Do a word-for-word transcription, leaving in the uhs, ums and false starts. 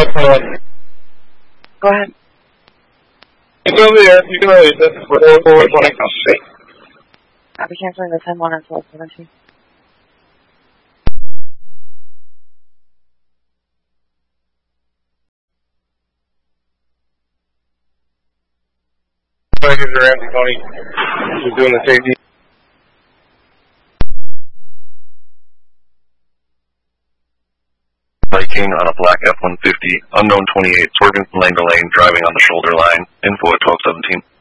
Go ahead. You can over there. You can release it. We're forward twenty. I'll see. I'll be canceling the ten one as well, so let's see. Here's your empty Tony. She's doing the safety. Viking on a black F one fifty, unknown twenty-eight, swerving from lane to lane, driving on the shoulder line, info at twelve seventeen.